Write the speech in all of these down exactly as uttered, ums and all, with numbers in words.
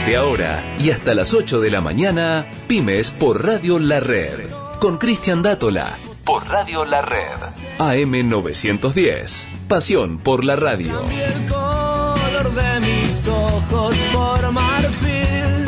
Desde ahora y hasta las ocho de la mañana, Pymes por Radio La Red. Con Cristian Dátola. Por Radio La Red. A M novecientos diez. Pasión por la radio. Cambia el color de mis ojos por marfil.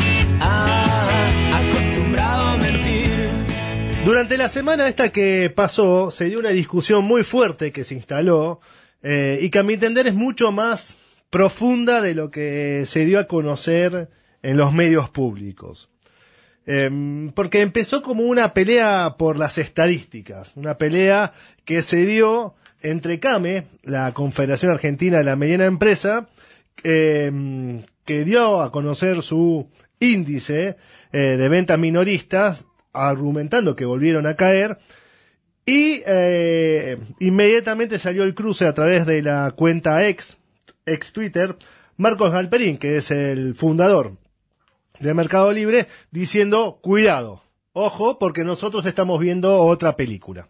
Ah, acostumbrado a mentir. Durante la semana esta que pasó, se dio una discusión muy fuerte que se instaló eh, y que a mi entender es mucho más profunda de lo que se dio a conocer en los medios públicos. Eh, porque empezó como una pelea por las estadísticas, una pelea que se dio entre CAME, la Confederación Argentina de la Mediana Empresa, eh, que dio a conocer su índice eh, de ventas minoristas, argumentando que volvieron a caer, y eh, inmediatamente salió el cruce a través de la cuenta ex, ex Twitter, Marcos Galperín, que es el fundador de Mercado Libre, diciendo, cuidado, ojo, porque nosotros estamos viendo otra película.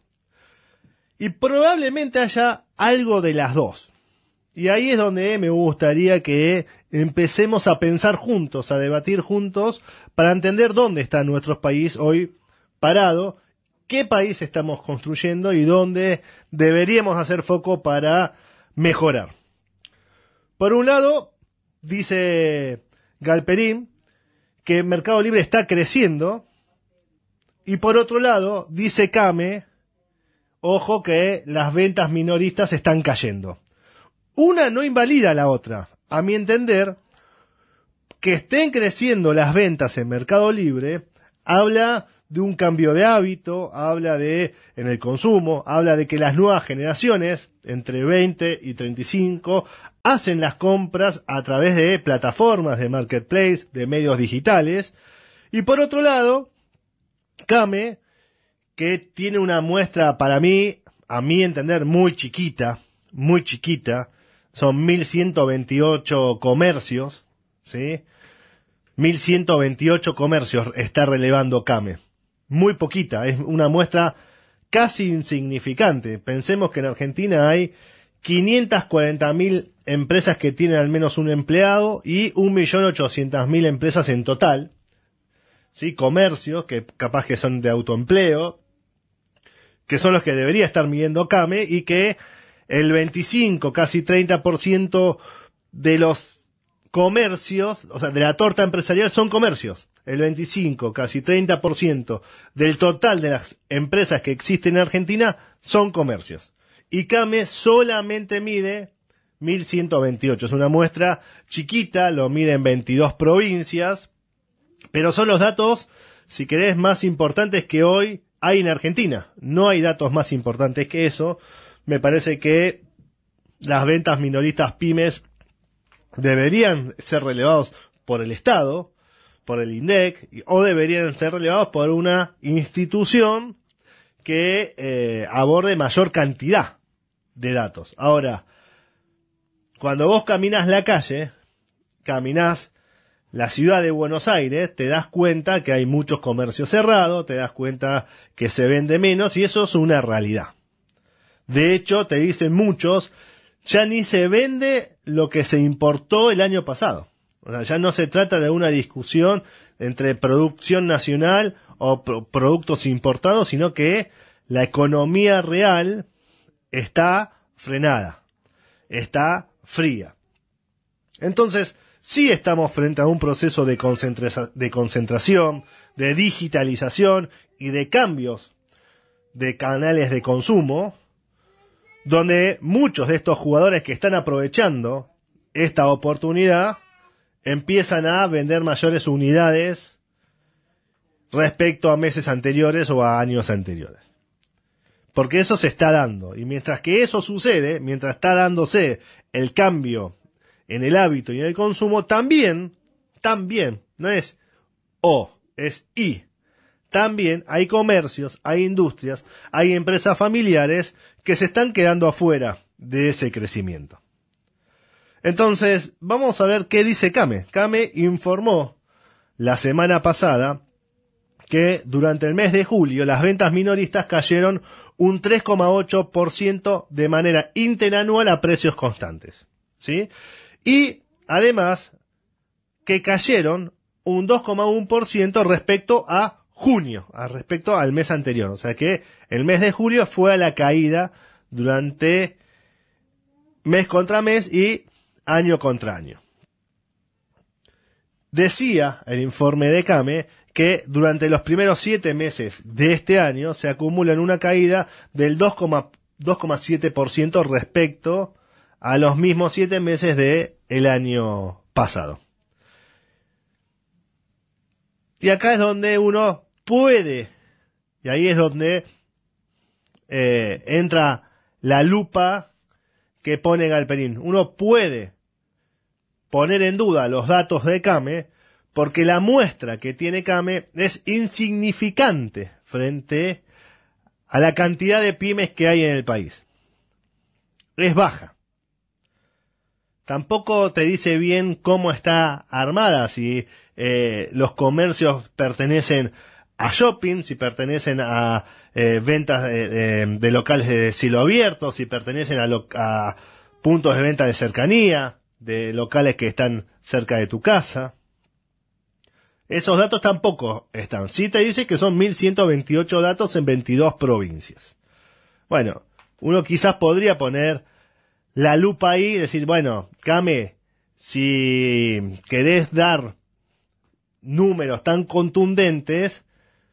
Y probablemente haya algo de las dos. Y ahí es donde me gustaría que empecemos a pensar juntos, a debatir juntos, para entender dónde está nuestro país hoy parado, qué país estamos construyendo y dónde deberíamos hacer foco para mejorar. Por un lado, dice Galperín que Mercado Libre está creciendo, y por otro lado, dice CAME, ojo que las ventas minoristas están cayendo. Una no invalida a la otra. A mi entender, que estén creciendo las ventas en Mercado Libre habla de un cambio de hábito, habla de, en el consumo, habla de que las nuevas generaciones, entre veinte y treinta y cinco, hacen las compras a través de plataformas de marketplace, de medios digitales. Y por otro lado, CAME, que tiene una muestra para mí, a mi entender, muy chiquita, muy chiquita, son mil ciento veintiocho comercios, ¿sí? mil ciento veintiocho comercios está relevando CAME. Muy poquita, es una muestra casi insignificante. Pensemos que en Argentina hay quinientas cuarenta mil empresas que tienen al menos un empleado y un millón ochocientas mil empresas en total, ¿sí? Comercios que capaz que son de autoempleo, que son los que debería estar midiendo CAME, y que el veinticinco, casi treinta por ciento de los comercios, o sea, de la torta empresarial son comercios. El veinticinco, casi treinta por ciento del total de las empresas que existen en Argentina son comercios. Y CAME solamente mide mil ciento veintiocho. Es una muestra chiquita, lo mide en veintidós provincias, pero son los datos, si querés, más importantes que hoy hay en Argentina. No hay datos más importantes que eso. Me parece que las ventas minoristas pymes deberían ser relevados por el Estado, por el INDEC, o deberían ser relevados por una institución que eh, aborde mayor cantidad de datos. Ahora, cuando vos caminás la calle, caminás la ciudad de Buenos Aires, te das cuenta que hay muchos comercios cerrados, te das cuenta que se vende menos, y eso es una realidad. De hecho, te dicen muchos, ya ni se vende lo que se importó el año pasado. O sea, ya no se trata de una discusión entre producción nacional o pro- productos importados, sino que la economía real está frenada, está fría. Entonces, sí estamos frente a un proceso de, concentra- de concentración, de digitalización y de cambios de canales de consumo, donde muchos de estos jugadores que están aprovechando esta oportunidad empiezan a vender mayores unidades respecto a meses anteriores o a años anteriores. Porque eso se está dando. Y mientras que eso sucede, mientras está dándose el cambio en el hábito y en el consumo, también, también, no es o, es y. También hay comercios, hay industrias, hay empresas familiares que se están quedando afuera de ese crecimiento. Entonces, vamos a ver qué dice CAME. CAME informó la semana pasada que durante el mes de julio las ventas minoristas cayeron un tres coma ocho por ciento de manera interanual a precios constantes, ¿sí? Y además que cayeron un dos coma uno por ciento respecto a junio, a respecto al mes anterior. O sea que el mes de julio fue a la caída durante mes contra mes y año contra año. Decía el informe de CAME que durante los primeros siete meses de este año se acumula una caída del dos coma siete por ciento respecto a los mismos siete meses del año pasado. Y acá es donde uno puede, y ahí es donde eh, entra la lupa que pone Galperín. Uno puede poner en duda los datos de CAME porque la muestra que tiene CAME es insignificante frente a la cantidad de pymes que hay en el país. Es baja. Tampoco te dice bien cómo está armada, si eh, los comercios pertenecen a shopping, si pertenecen a eh, ventas de, de, de locales de cielo abierto, si pertenecen a, lo, a puntos de venta de cercanía, de locales que están cerca de tu casa. Esos datos tampoco están. Sí te dice que son mil ciento veintiocho datos en veintidós provincias. Bueno, uno quizás podría poner la lupa ahí y decir, bueno, CAME, si querés dar números tan contundentes,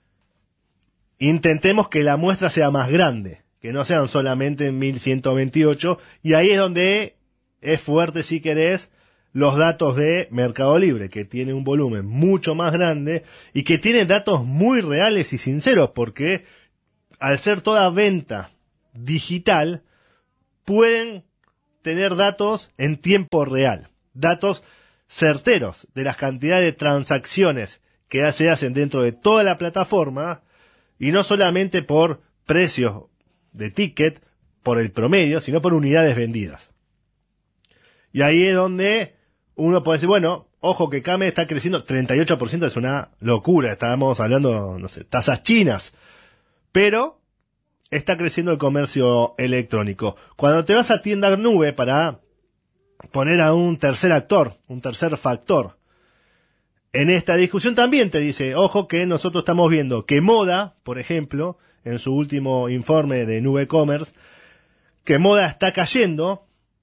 intentemos que la muestra sea más grande, que no sean solamente mil ciento veintiocho, y ahí es donde es fuerte, si querés, los datos de Mercado Libre, que tiene un volumen mucho más grande y que tiene datos muy reales y sinceros, porque al ser toda venta digital, pueden tener datos en tiempo real, datos certeros de las cantidades de transacciones que se hacen dentro de toda la plataforma, y no solamente por precios de ticket, por el promedio, sino por unidades vendidas. Y ahí es donde uno puede decir, bueno, ojo que CAME está creciendo, treinta y ocho por ciento es una locura, estábamos hablando, no sé, tasas chinas, pero está creciendo el comercio electrónico. Cuando te vas a tienda nube para poner a un tercer actor, un tercer factor, en esta discusión también te dice, ojo que nosotros estamos viendo que Moda, por ejemplo, en su último informe de Nube Commerce, que Moda está cayendo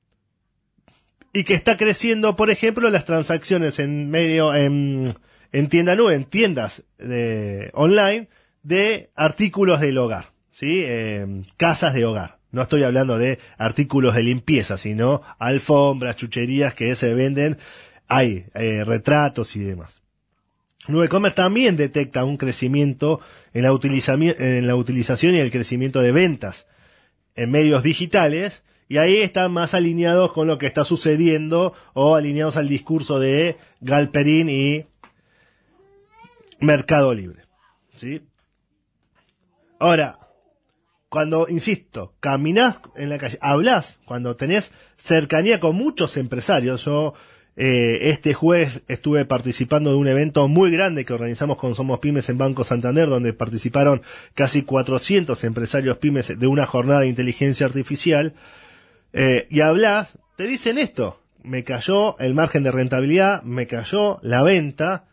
y que está creciendo, por ejemplo, las transacciones en medio, en, en tienda nube, en tiendas de, online de artículos del hogar, ¿sí? Eh, casas de hogar. No estoy hablando de artículos de limpieza, sino alfombras, chucherías que se venden. Hay eh, retratos y demás. Nube Commerce también detecta un crecimiento en la, en la utilización y el crecimiento de ventas en medios digitales, y ahí están más alineados con lo que está sucediendo o alineados al discurso de Galperín y Mercado Libre, ¿sí? Ahora, cuando, insisto, caminás en la calle, hablás, cuando tenés cercanía con muchos empresarios. Yo eh, este jueves estuve participando de un evento muy grande que organizamos con Somos Pymes en Banco Santander, donde participaron casi cuatrocientos empresarios pymes de una jornada de inteligencia artificial, eh, y hablás, te dicen esto, me cayó el margen de rentabilidad, me cayó la venta,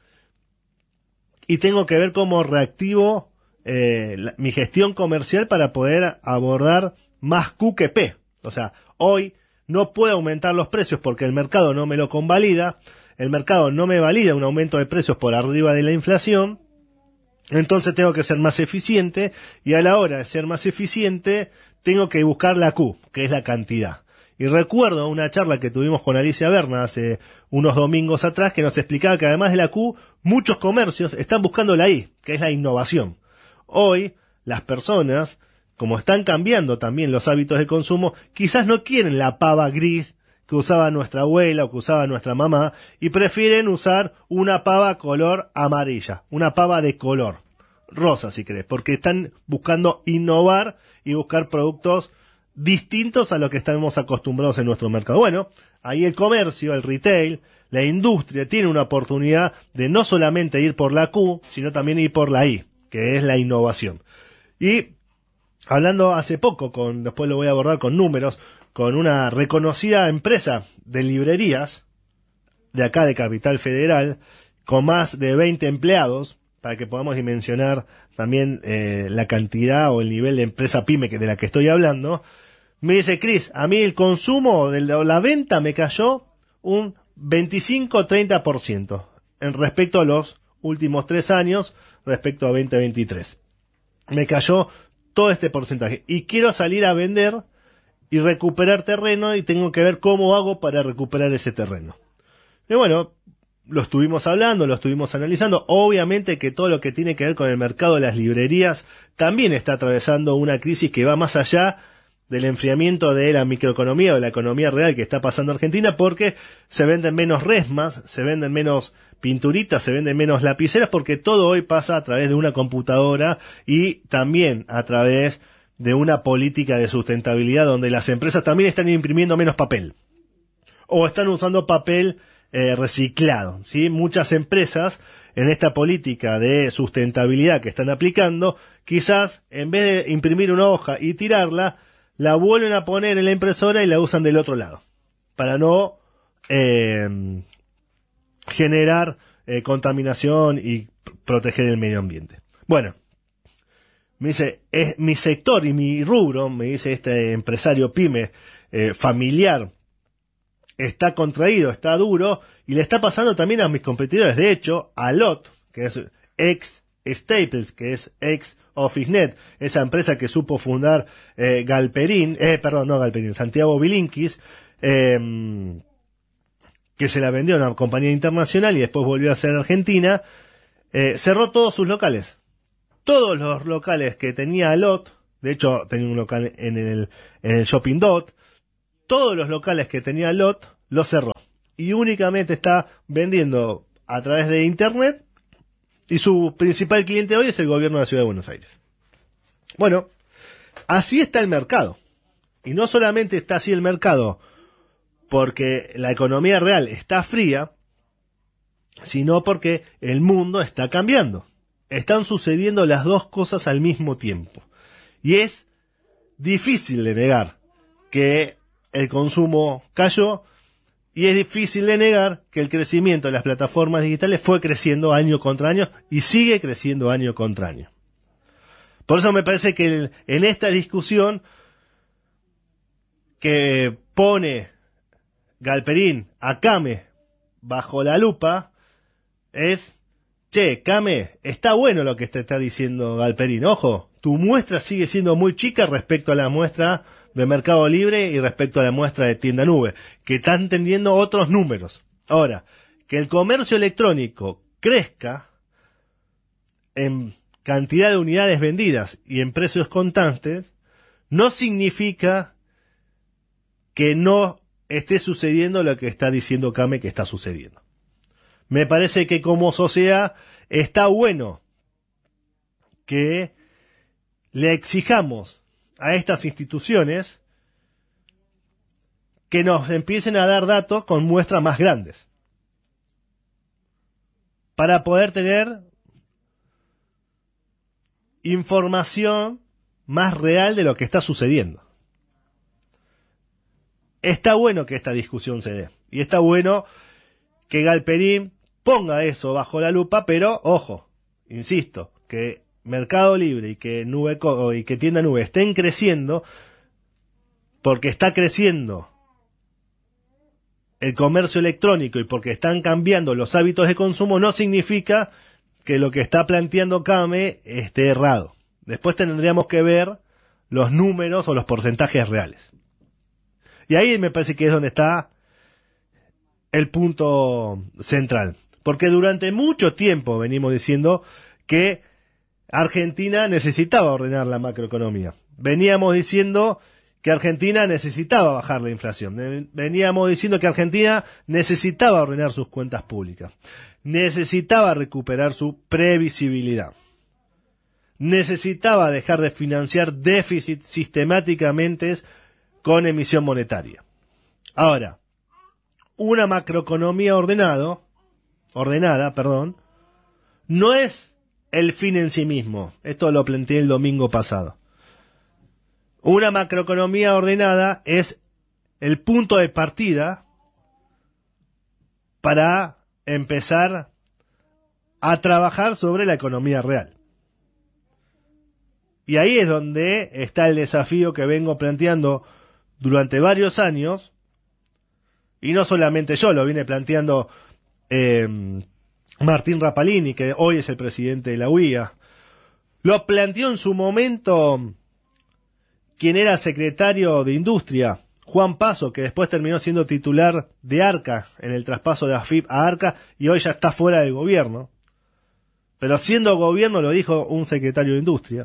y tengo que ver cómo reactivo Eh, la, mi gestión comercial para poder abordar más Q que P. O sea, hoy no puedo aumentar los precios porque el mercado no me lo convalida, el mercado no me valida un aumento de precios por arriba de la inflación, entonces tengo que ser más eficiente, y a la hora de ser más eficiente tengo que buscar la Q, que es la cantidad. Y recuerdo una charla que tuvimos con Alicia Berna hace unos domingos atrás, que nos explicaba que además de la Q, muchos comercios están buscando la I, que es la innovación. Hoy, las personas, como están cambiando también los hábitos de consumo, quizás no quieren la pava gris que usaba nuestra abuela o que usaba nuestra mamá, y prefieren usar una pava color amarilla, una pava de color rosa, si querés, porque están buscando innovar y buscar productos distintos a lo que estamos acostumbrados en nuestro mercado. Bueno, ahí el comercio, el retail, la industria tiene una oportunidad de no solamente ir por la Q, sino también ir por la I, que es la innovación. Y hablando hace poco, con, después lo voy a abordar con números, con una reconocida empresa de librerías de acá de Capital Federal, con más de veinte empleados, para que podamos dimensionar también eh, la cantidad o el nivel de empresa pyme que de la que estoy hablando, me dice: Cris, a mí el consumo de la venta me cayó un veinticinco a treinta por ciento en respecto a los últimos tres años, respecto a veinte veintitrés. Me cayó todo este porcentaje y quiero salir a vender y recuperar terreno, y tengo que ver cómo hago para recuperar ese terreno. Y bueno, lo estuvimos hablando, lo estuvimos analizando. Obviamente que todo lo que tiene que ver con el mercado de las librerías también está atravesando una crisis que va más allá del enfriamiento de la microeconomía o de la economía real que está pasando en Argentina, porque se venden menos resmas, se venden menos pinturitas, se venden menos lapiceras, porque todo hoy pasa a través de una computadora y también a través de una política de sustentabilidad donde las empresas también están imprimiendo menos papel o están usando papel eh, reciclado, ¿sí? Muchas empresas en esta política de sustentabilidad que están aplicando, quizás en vez de imprimir una hoja y tirarla, la vuelven a poner en la impresora y la usan del otro lado, para no eh, generar eh, contaminación y proteger el medio ambiente. Bueno, me dice, es mi sector y mi rubro, me dice este empresario pyme eh, familiar, está contraído, está duro, y le está pasando también a mis competidores. De hecho, a L O T, que es ex Staples, que es ex OfficeNet, esa empresa que supo fundar eh, Galperín, eh, perdón, no Galperín, Santiago Bilinkis, eh, que se la vendió a una compañía internacional y después volvió a ser argentina, eh, cerró todos sus locales. Todos los locales que tenía L O T, de hecho tenía un local en el, en el Shopping Dot, todos los locales que tenía L O T los cerró. Y únicamente está vendiendo a través de internet, y su principal cliente hoy es el gobierno de la Ciudad de Buenos Aires. Bueno, así está el mercado. Y no solamente está así el mercado porque la economía real está fría, sino porque el mundo está cambiando. Están sucediendo las dos cosas al mismo tiempo. Y es difícil de negar que el consumo cayó, y es difícil de negar que el crecimiento de las plataformas digitales fue creciendo año contra año y sigue creciendo año contra año. Por eso me parece que en esta discusión que pone Galperín a Kame bajo la lupa es: che, Kame, está bueno lo que te está diciendo Galperín. Ojo, tu muestra sigue siendo muy chica respecto a la muestra de Mercado Libre y respecto a la muestra de Tienda Nube, que están teniendo otros números. Ahora, que el comercio electrónico crezca en cantidad de unidades vendidas y en precios constantes, no significa que no esté sucediendo lo que está diciendo Kame que está sucediendo. Me parece que como sociedad está bueno que le exijamos a estas instituciones que nos empiecen a dar datos con muestras más grandes, para poder tener información más real de lo que está sucediendo. Está bueno que esta discusión se dé, y está bueno que Galperín ponga eso bajo la lupa, pero ojo, insisto, que Mercado Libre y que Nube y que Tienda Nube estén creciendo, porque está creciendo el comercio electrónico y porque están cambiando los hábitos de consumo, no significa que lo que está planteando Kame esté errado. Después tendríamos que ver los números o los porcentajes reales. Y ahí me parece que es donde está el punto central. Porque durante mucho tiempo venimos diciendo que Argentina necesitaba ordenar la macroeconomía. Veníamos diciendo que Argentina necesitaba bajar la inflación. Veníamos diciendo que Argentina necesitaba ordenar sus cuentas públicas. Necesitaba recuperar su previsibilidad. Necesitaba dejar de financiar déficit sistemáticamente con emisión monetaria. Ahora, una macroeconomía ordenado, ordenada, perdón, no es el fin en sí mismo. Esto lo planteé el domingo pasado. Una macroeconomía ordenada es el punto de partida para empezar a trabajar sobre la economía real. Y ahí es donde está el desafío que vengo planteando durante varios años, y no solamente yo, lo viene planteando eh, Martín Rapalini, que hoy es el presidente de la U I A. Lo planteó en su momento quien era secretario de Industria, Juan Paso, que después terminó siendo titular de Arca en el traspaso de A F I P a Arca y hoy ya está fuera del gobierno. Pero siendo gobierno lo dijo un secretario de Industria.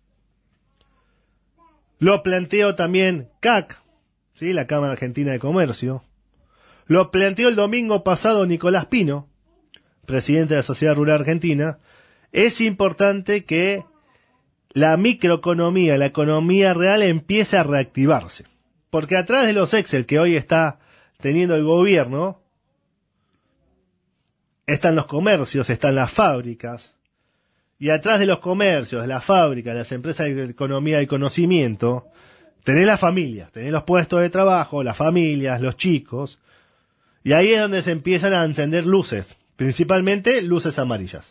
Lo planteó también C A C, ¿sí? La Cámara Argentina de Comercio. Lo planteó el domingo pasado Nicolás Pino, presidente de la Sociedad Rural Argentina. Es importante que la microeconomía, la economía real empiece a reactivarse. Porque atrás de los Excel que hoy está teniendo el gobierno, están los comercios, están las fábricas. Y atrás de los comercios, las fábricas, las empresas de economía del conocimiento, tenés las familias, tenés los puestos de trabajo, las familias, los chicos. Y ahí es donde se empiezan a encender luces, principalmente luces amarillas.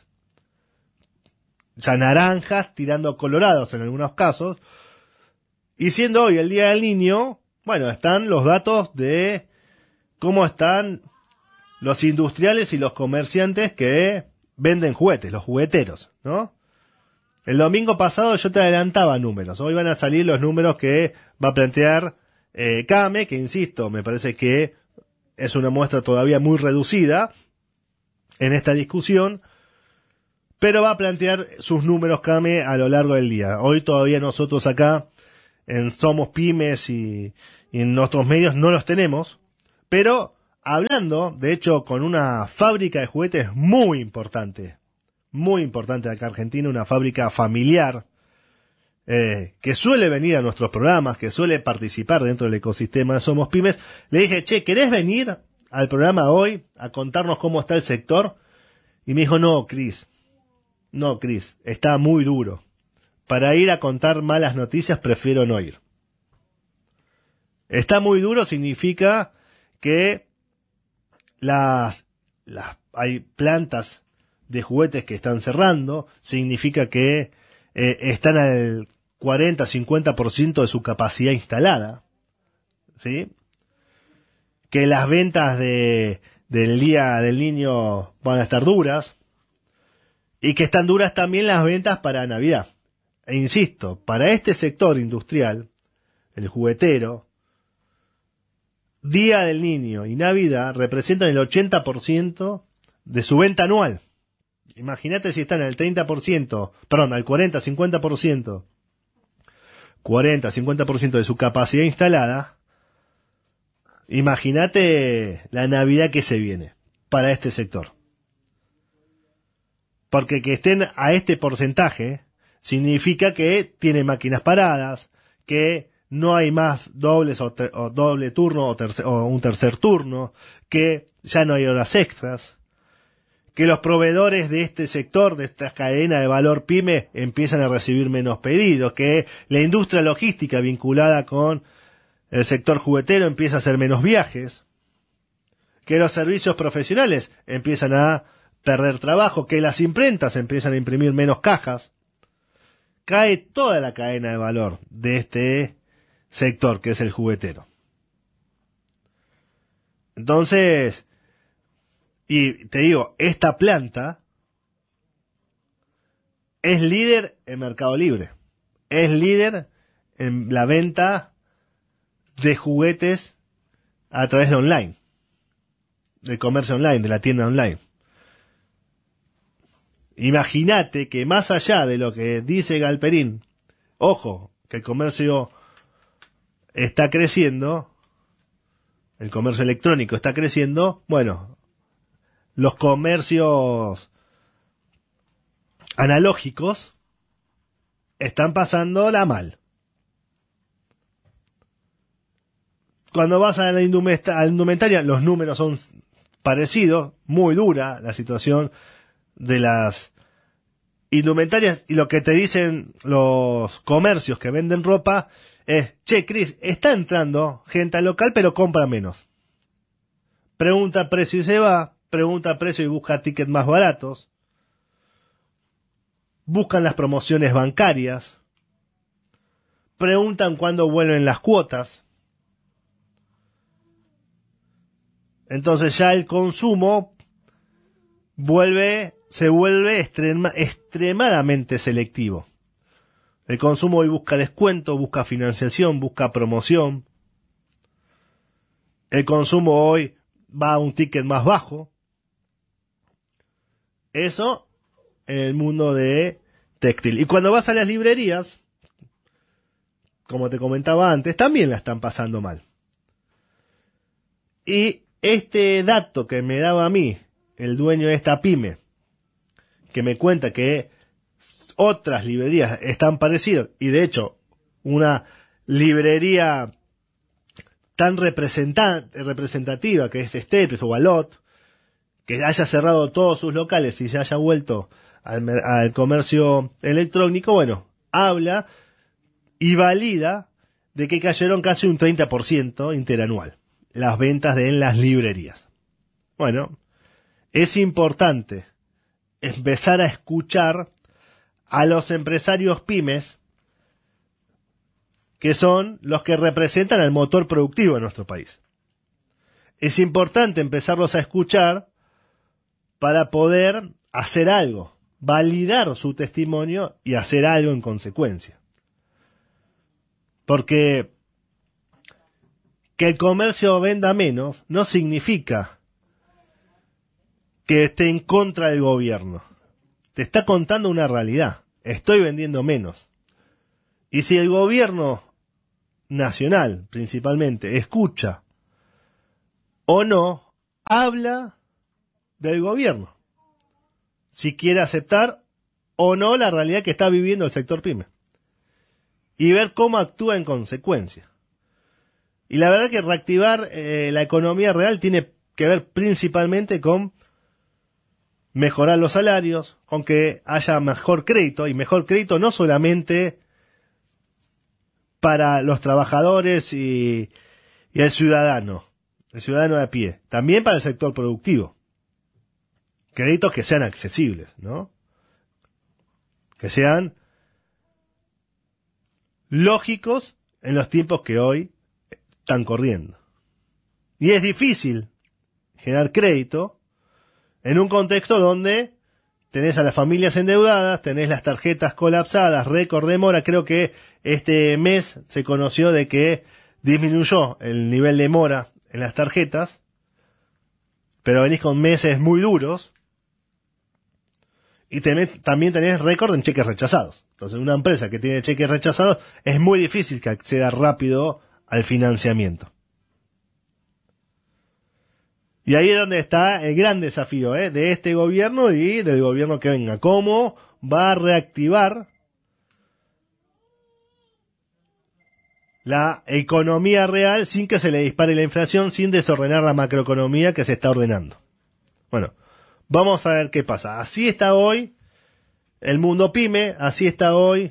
Ya naranjas, tirando colorados en algunos casos. Y siendo hoy el Día del Niño, bueno, están los datos de cómo están los industriales y los comerciantes que venden juguetes, los jugueteros, ¿no? El domingo pasado yo te adelantaba números. Hoy van a salir los números que va a plantear eh, Came, que insisto, me parece que es una muestra todavía muy reducida en esta discusión, pero va a plantear sus números Came a lo largo del día. Hoy todavía nosotros acá en Somos Pymes y, y en nuestros medios no los tenemos, pero hablando, de hecho, con una fábrica de juguetes muy importante, muy importante de acá en Argentina, una fábrica familiar, eh, que suele venir a nuestros programas, que suele participar dentro del ecosistema de Somos Pymes, le dije, che, ¿querés venir al programa hoy a contarnos cómo está el sector? Y me dijo, no, Cris, no, Cris, está muy duro. Para ir a contar malas noticias prefiero no ir. Está muy duro significa que las, las hay plantas de juguetes que están cerrando, significa que eh, están al cuarenta a cincuenta por ciento de su capacidad instalada, ¿sí? Que las ventas de, del Día del Niño van a estar duras y que están duras también las ventas para Navidad. E insisto, para este sector industrial, el juguetero, Día del Niño y Navidad representan el ochenta por ciento de su venta anual. Imagínate si están al treinta por ciento, perdón, al cuarenta a cincuenta por ciento, cuarenta a cincuenta por ciento de su capacidad instalada. Imagínate la Navidad que se viene para este sector. Porque que estén a este porcentaje significa que tiene máquinas paradas, que no hay más dobles o, ter, o doble turno o, tercer, o un tercer turno, que ya no hay horas extras, que los proveedores de este sector, de esta cadena de valor pyme, empiezan a recibir menos pedidos, que la industria logística vinculada con el sector juguetero empieza a hacer menos viajes, que los servicios profesionales empiezan a perder trabajo, que las imprentas empiezan a imprimir menos cajas. Cae toda la cadena de valor de este sector que es el juguetero. Entonces, y te digo, esta planta es líder en Mercado Libre, es líder en la venta de juguetes a través de online, del comercio online, de la tienda online. Imagínate que más allá de lo que dice Galperín, ojo, que el comercio está creciendo, el comercio electrónico está creciendo, bueno, los comercios analógicos están pasándola mal. Cuando vas a la indumentaria, los números son parecidos, muy dura la situación de las indumentarias, y lo que te dicen los comercios que venden ropa es, che, Cris, está entrando gente al local pero compra menos. Pregunta precio y se va, pregunta precio y busca tickets más baratos. buscan las promociones bancarias, preguntan cuándo vuelven las cuotas. Entonces ya el consumo vuelve, se vuelve extrema, extremadamente selectivo. El consumo hoy busca descuento, busca financiación, busca promoción. El consumo hoy va a un ticket más bajo. Eso en el mundo de textil. Y cuando vas a las librerías, como te comentaba antes, también la están pasando mal. Y este dato que me daba a mí, el dueño de esta pyme, que me cuenta que otras librerías están parecidas, y de hecho, una librería tan representativa que es Staples o Walot, que haya cerrado todos sus locales y se haya vuelto al, al comercio electrónico, bueno, habla y valida de que cayeron casi un treinta por ciento interanual las ventas de en las librerías. Bueno, es importante empezar a escuchar a los empresarios pymes, que son los que representan el motor productivo de nuestro país. Es importante empezarlos a escuchar para poder hacer algo, validar su testimonio y hacer algo en consecuencia. Porque que el comercio venda menos no significa que esté en contra del gobierno. Te está contando una realidad. Estoy vendiendo menos. Y si el gobierno nacional, principalmente, escucha o no, habla del gobierno. Si quiere aceptar o no la realidad que está viviendo el sector pyme. Y ver cómo actúa en consecuencia. Y la verdad que reactivar eh, la economía real tiene que ver principalmente con mejorar los salarios, con que haya mejor crédito, y mejor crédito no solamente para los trabajadores y, y el ciudadano, el ciudadano de a pie, también para el sector productivo. Créditos que sean accesibles, ¿no? Que sean lógicos en los tiempos que hoy están corriendo. Y es difícil generar crédito en un contexto donde tenés a las familias endeudadas, tenés las tarjetas colapsadas, récord de mora. Creo que este mes se conoció de que disminuyó el nivel de mora en las tarjetas, pero venís con meses muy duros y tenés, también tenés récord en cheques rechazados. Entonces, una empresa que tiene cheques rechazados es muy difícil que acceda rápido al financiamiento. Y ahí es donde está el gran desafío ¿eh? de este gobierno y del gobierno que venga. ¿Cómo va a reactivar la economía real sin que se le dispare la inflación, sin desordenar la macroeconomía que se está ordenando? Bueno, vamos a ver qué pasa. Así está hoy el mundo pyme, así está hoy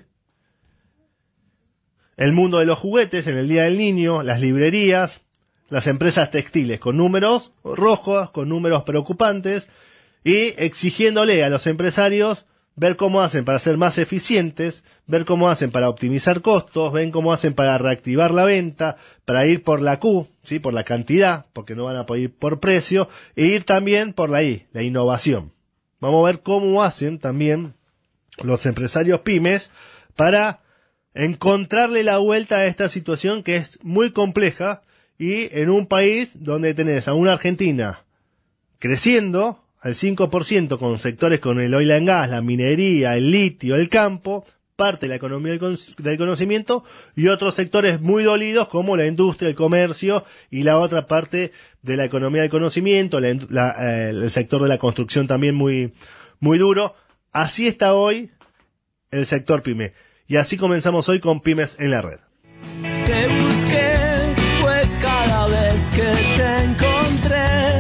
el mundo de los juguetes en el Día del Niño, las librerías, las empresas textiles con números rojos, con números preocupantes, y exigiéndole a los empresarios ver cómo hacen para ser más eficientes, ver cómo hacen para optimizar costos, ver cómo hacen para reactivar la venta, para ir por la Q, ¿sí? Por la cantidad, porque no van a poder ir por precio, e ir también por la I, la innovación. Vamos a ver cómo hacen también los empresarios pymes para encontrarle la vuelta a esta situación que es muy compleja, y en un país donde tenés a una Argentina creciendo al cinco por ciento con sectores con el oil and gas, la minería, el litio, el campo, parte de la economía del, con- del conocimiento, y otros sectores muy dolidos como la industria, el comercio, y la otra parte de la economía del conocimiento, la, la, eh, el sector de la construcción también muy, muy duro. Así está hoy el sector pyme. Y así comenzamos hoy con Pymes en la Red. Te busqué, pues cada vez que te encontré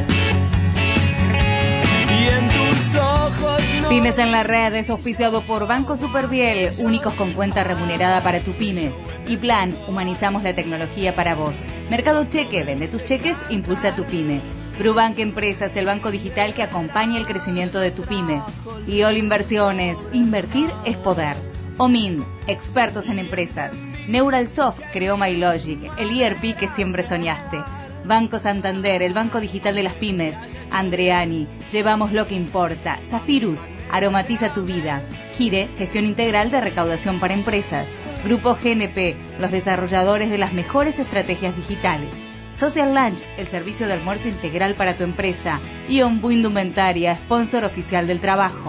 y en tus ojos no... Pymes en la Red es auspiciado por Banco Superviel, únicos con cuenta remunerada para tu pyme. Y Plan, humanizamos la tecnología para vos. Mercado Cheque, vende tus cheques, impulsa tu pyme. Brubank Empresas, el banco digital que acompaña el crecimiento de tu pyme. Y All Inversiones, invertir es poder. Omin, expertos en empresas. Neuralsoft creó MyLogic, el E R P que siempre soñaste. Banco Santander, el banco digital de las pymes. Andreani, llevamos lo que importa. Zafirus, aromatiza tu vida. Gire, gestión integral de recaudación para empresas. Grupo G N P, los desarrolladores de las mejores estrategias digitales. Social Lunch, el servicio de almuerzo integral para tu empresa. Y Ombu Indumentaria, sponsor oficial del trabajo.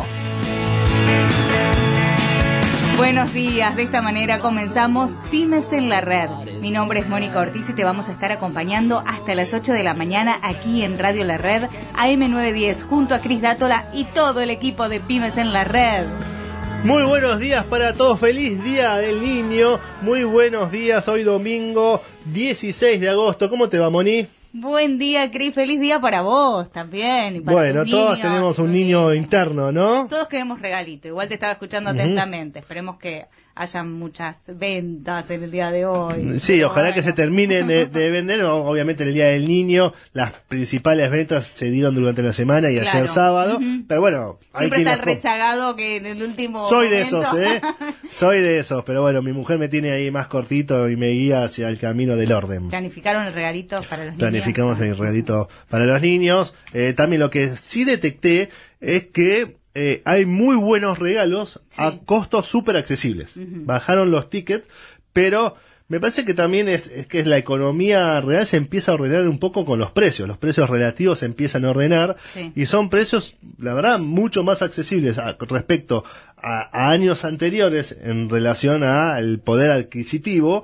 Buenos días, de esta manera comenzamos Pymes en la Red. Mi nombre es Mónica Ortiz y te vamos a estar acompañando hasta las ocho de la mañana aquí en Radio La Red, A M novecientos diez, junto a Cris Dátola y todo el equipo de Pymes en la Red. Muy buenos días para todos, feliz Día del Niño, muy buenos días, hoy domingo dieciséis de agosto, ¿cómo te va, Moni? Buen día, Cris, feliz día para vos también. Y para bueno, tus todos niños. tenemos un niño interno, ¿no? Todos queremos regalito, igual te estaba escuchando Uh-huh. atentamente, esperemos que haya muchas ventas en el día de hoy. Sí, Pero ojalá bueno. que se terminen de, de vender, o- obviamente el Día del Niño, las principales ventas se dieron durante la semana y Claro. ayer sábado, Ujú. pero bueno, hay Siempre quien está el las- rezagado que en el último Soy de momento. esos, ¿eh? Soy de esos, pero bueno, mi mujer me tiene ahí más cortito y me guía hacia el camino del orden. Planificaron el regalito para los Planificamos niños. el regalito para los niños. Eh, también lo que sí detecté es que eh, hay muy buenos regalos Sí. a costos súper accesibles. Ujú. Bajaron los tickets, pero me parece que también es, es que la economía real se empieza a ordenar un poco con los precios. Los precios relativos se empiezan a ordenar Sí. y son precios, la verdad, mucho más accesibles a- respecto a, a años anteriores en relación al poder adquisitivo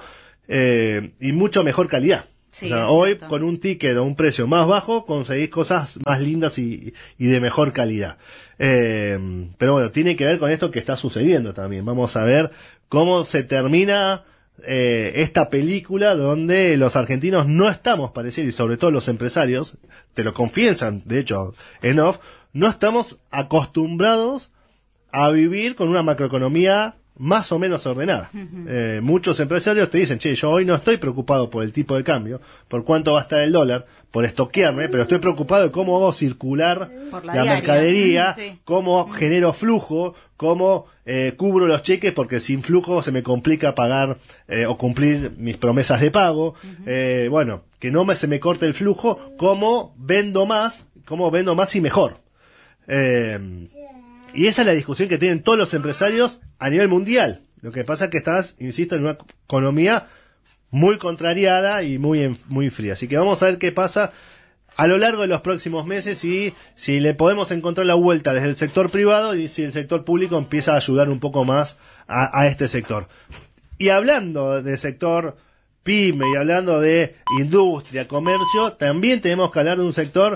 eh, y mucho mejor calidad. Sí, O sea, es hoy cierto. con un ticket o un precio más bajo conseguís cosas más lindas y, y de mejor calidad. Eh, pero bueno, tiene que ver con esto que está sucediendo también. Vamos a ver cómo se termina eh, esta película donde los argentinos no estamos, pareciera, y sobre todo los empresarios, te lo confiesan, de hecho, en off, no estamos acostumbrados a vivir con una macroeconomía más o menos ordenada. Eh, muchos empresarios te dicen, che, yo hoy no estoy preocupado por el tipo de cambio, por cuánto va a estar el dólar, por estoquearme, pero estoy preocupado de cómo hago circular Por la, la diaria. mercadería, Mm, sí. cómo genero flujo, cómo eh, cubro los cheques, porque sin flujo se me complica pagar eh, o cumplir mis promesas de pago. Eh, bueno, que no me, se me corte el flujo, cómo vendo más, cómo vendo más y mejor. Eh, y esa es la discusión que tienen todos los empresarios a nivel mundial. Lo que pasa es que estás, insisto, en una economía muy contrariada y muy, en- muy fría. Así que vamos a ver qué pasa a lo largo de los próximos meses y si le podemos encontrar la vuelta desde el sector privado y si el sector público empieza a ayudar un poco más a, a este sector. Y hablando del sector pyme y hablando de industria, comercio, también tenemos que hablar de un sector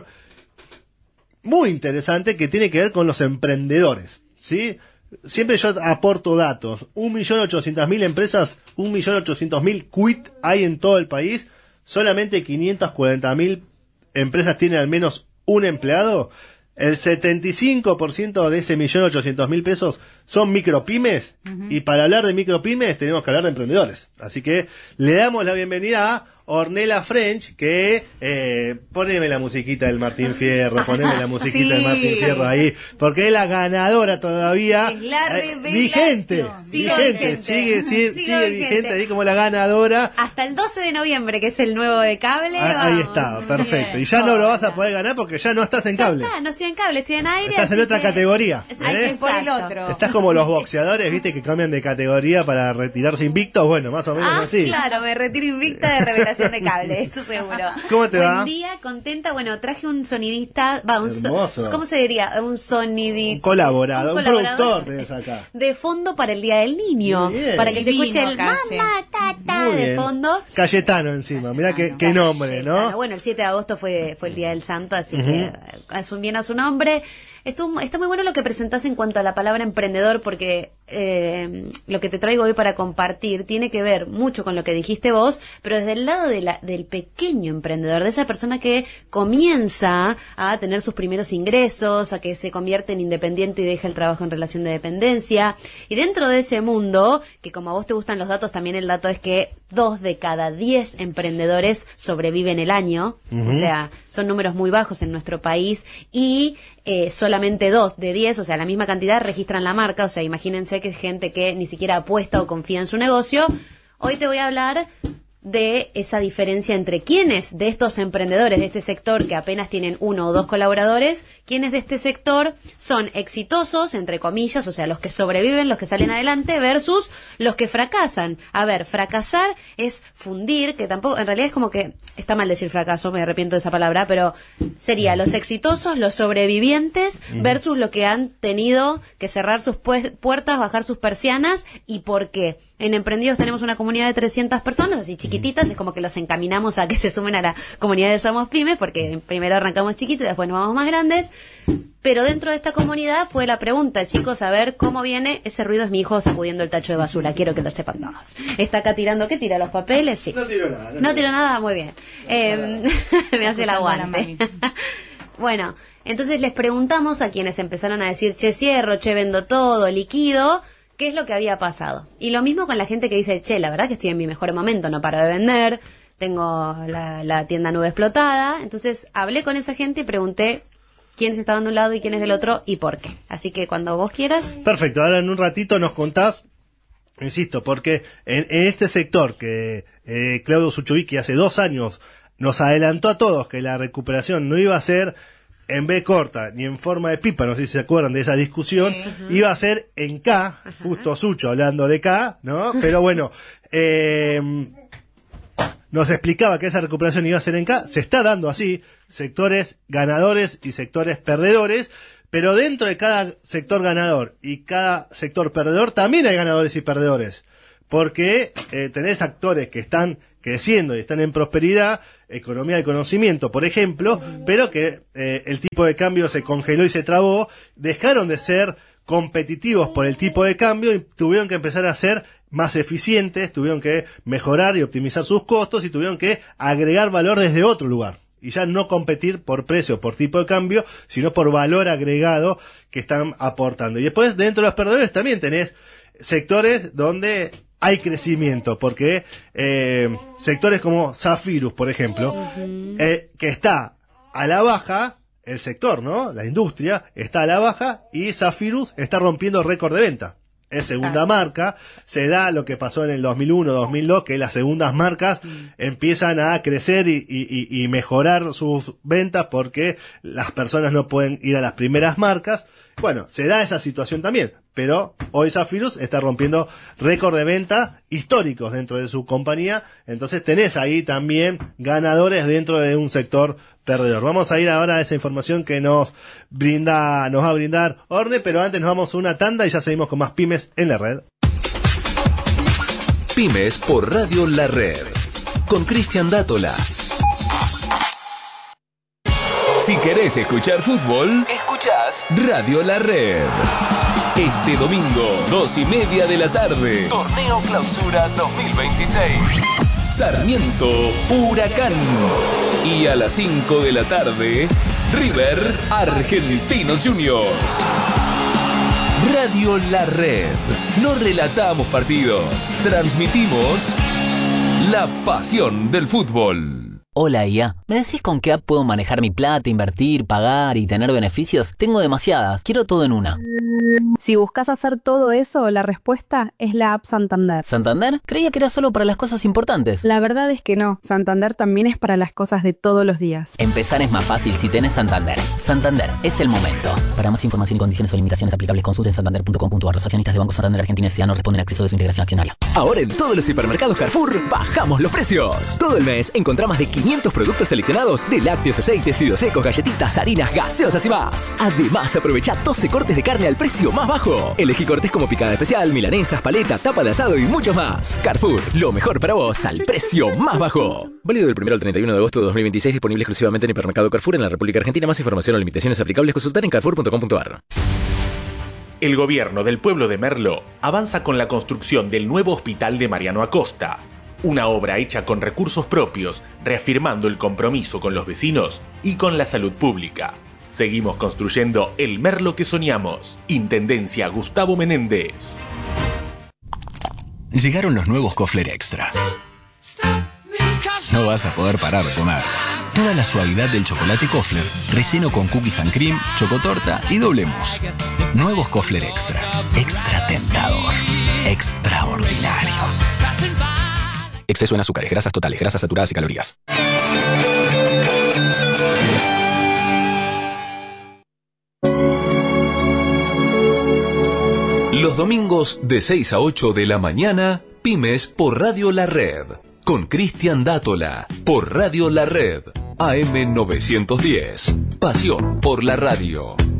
muy interesante que tiene que ver con los emprendedores, ¿sí? Siempre yo aporto datos. un millón ochocientas mil empresas, un millón ochocientos mil quit hay en todo el país. Solamente quinientas cuarenta mil empresas tienen al menos un empleado. El setenta y cinco por ciento de ese millón ochocientos mil pesos son micropymes. Y para hablar de micropymes tenemos que hablar de emprendedores. Así que le damos la bienvenida a Ornella French, que eh, poneme la musiquita del Martín Fierro, poneme la musiquita Sí. del Martín Fierro ahí, porque es la ganadora todavía. Es la eh, revelación. vigente, Sigo vigente, vigente. sigue, sigue, Sigo sigue vigente. vigente ahí como la ganadora. Hasta el doce de noviembre, que es el nuevo de cable. Ah, ahí vamos. está, perfecto. Bien. Y ya no lo vas a poder ganar porque ya no estás en Ya cable. está, no estoy en cable, estoy en aire. Estás en así otra que- categoría, Es- ¿eh? Hay que ir por el Exacto. otro. Estás como los boxeadores, viste, que cambian de categoría para retirarse invictos. Bueno, más o menos Ah, así. claro, me retiro invicta de revelación de cable, eso seguro. ¿Cómo te Buen va? día, contenta. Bueno, traje un sonidista, va, un so- Hermoso. ¿cómo se diría? Un sonidista. Un colaborador, un colaborador productor tenés acá. de fondo para el Día del Niño. Muy bien. Para que se Divino, escuche el Calle. mamá, ta, ta Muy de bien. fondo. Cayetano encima, mirá qué, qué nombre, Cayetano. ¿no? Bueno, el siete de agosto fue, fue el Día del Santo, así Ujú. que eh, asum bien a su nombre. Estuvo, está muy bueno lo que presentás en cuanto a la palabra emprendedor, porque eh, lo que te traigo hoy para compartir tiene que ver mucho con lo que dijiste vos, pero desde el lado de la, del pequeño emprendedor, de esa persona que comienza a tener sus primeros ingresos, a que se convierte en independiente y deja el trabajo en relación de dependencia. Y dentro de ese mundo, que como a vos te gustan los datos, también el dato es que dos de cada diez emprendedores sobreviven el año. Uh-huh. O sea, son números muy bajos en nuestro país y eh, solamente dos de diez, o sea, la misma cantidad registran la marca. O sea, imagínense que es gente que ni siquiera apuesta o confía en su negocio. Hoy te voy a hablar de esa diferencia entre quiénes de estos emprendedores de este sector que apenas tienen uno o dos colaboradores, quiénes de este sector son exitosos, entre comillas, o sea, los que sobreviven, los que salen adelante, versus los que fracasan. A ver, fracasar es fundir, que tampoco, en realidad es como que, está mal decir fracaso, me arrepiento de esa palabra, pero sería los exitosos, los sobrevivientes, versus los que han tenido que cerrar sus pu- puertas, bajar sus persianas, y por qué. En Emprendidos tenemos una comunidad de trescientas personas, así chiquititas, es como que los encaminamos a que se sumen a la comunidad de Somos Pyme, porque primero arrancamos chiquitos y después nos vamos más grandes. Pero dentro de esta comunidad fue la pregunta, chicos, a ver cómo viene. Ese ruido es mi hijo sacudiendo el tacho de basura, quiero que lo sepan todos. Está acá tirando, ¿qué tira? ¿Los papeles? Sí. No tiro nada. No, no tiro nada, muy bien. Eh, me hace el aguante. Bueno, entonces les preguntamos a quienes empezaron a decir, che, cierro, che, vendo todo, liquido, qué es lo que había pasado. Y lo mismo con la gente que dice, che, la verdad que estoy en mi mejor momento, no paro de vender, tengo la, la tienda nube explotada. Entonces hablé con esa gente y pregunté quiénes estaban de un lado y quiénes del otro y por qué. Así que cuando vos quieras. Perfecto, ahora en un ratito nos contás, insisto, porque en, en este sector que eh, Claudio Suchovicki hace dos años nos adelantó a todos que la recuperación no iba a ser en B corta, ni en forma de pipa, no sé si se acuerdan de esa discusión, uh-huh. Iba a ser en K, uh-huh. Justo Sucho hablando de K, ¿no? Pero bueno, eh, nos explicaba que esa recuperación iba a ser en K, se está dando así, sectores ganadores y sectores perdedores, pero dentro de cada sector ganador y cada sector perdedor también hay ganadores y perdedores, porque eh, tenés actores que están creciendo y están en prosperidad, economía del conocimiento, por ejemplo, pero que eh, el tipo de cambio se congeló y se trabó, dejaron de ser competitivos por el tipo de cambio y tuvieron que empezar a ser más eficientes, tuvieron que mejorar y optimizar sus costos y tuvieron que agregar valor desde otro lugar. Y ya no competir por precio, por tipo de cambio, sino por valor agregado que están aportando. Y después, dentro de los perdedores también tenés sectores donde hay crecimiento, porque eh, sectores como Zafirus, por ejemplo, uh-huh. eh, que está a la baja, el sector, ¿no? La industria está a la baja y Zafirus está rompiendo récord de venta. Es segunda Exacto. marca, se da lo que pasó en el dos mil uno, dos mil dos, que las segundas marcas mm. empiezan a crecer y, y, y mejorar sus ventas porque las personas no pueden ir a las primeras marcas. Bueno, se da esa situación también, pero hoy Zafirus está rompiendo récord de venta históricos dentro de su compañía, entonces tenés ahí también ganadores dentro de un sector perdedor. Vamos a ir ahora a esa información que nos brinda, nos va a brindar Orne, pero antes nos vamos a una tanda y ya seguimos con más Pymes en la Red. Pymes por Radio La Red, con Cristian Dátola. Si querés escuchar fútbol, escuchás Radio La Red. Este domingo, dos y media de la tarde, Torneo Clausura dos mil veintiséis. Sarmiento, Huracán. Y a las cinco de la tarde, River, Argentinos Juniors. Radio La Red. No relatamos partidos, transmitimos la pasión del fútbol. Hola I A, ¿me decís con qué app puedo manejar mi plata, invertir, pagar y tener beneficios? Tengo demasiadas, quiero todo en una. Si buscas hacer todo eso, la respuesta es la app Santander. ¿Santander? Creía que era solo para las cosas importantes. La verdad es que no, Santander también es para las cosas de todos los días. Empezar es más fácil si tenés Santander. Santander, es el momento. Para más información y condiciones o limitaciones aplicables, consulten santander punto com punto a r. Los accionistas de Banco Santander Argentina S A no responden a acceso de su integración accionaria. Ahora en todos los hipermercados Carrefour bajamos los precios. Todo el mes encontrá más de quinientos productos seleccionados de lácteos, aceites, fideos secos, galletitas, harinas, gaseosas y más. Además, aprovecha doce cortes de carne al precio más bajo. Elegí cortes como picada especial, milanesas, paleta, tapa de asado y muchos más. Carrefour, lo mejor para vos al precio más bajo. Válido del primero al treinta y uno de agosto de dos mil veintiséis, disponible exclusivamente en hipermercado Carrefour en la República Argentina. Más información o limitaciones aplicables, consultar en carrefour punto com punto a r. El gobierno del pueblo de Merlo avanza con la construcción del nuevo hospital de Mariano Acosta, una obra hecha con recursos propios, reafirmando el compromiso con los vecinos y con la salud pública. Seguimos construyendo el Merlo que soñamos. Intendencia Gustavo Menéndez. Llegaron los nuevos Kofler Extra. No vas a poder parar de comer. Toda la suavidad del chocolate Kofler, relleno con cookies and cream, chocotorta y doble mousse. Nuevos Kofler Extra. Extra tentador. Extraordinario. Exceso en azúcares, grasas totales, grasas saturadas y calorías. Los domingos de seis a ocho de la mañana, Pymes por Radio La Red. Con Cristian Dátola, por Radio La Red. A M novecientos diez. Pasión por la radio.